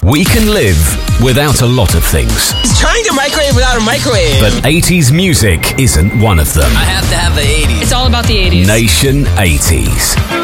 We can live without a lot of things. He's trying to microwave without a microwave. But 80s music isn't one of them. I have to have the 80s. It's all about the 80s. Nation 80s.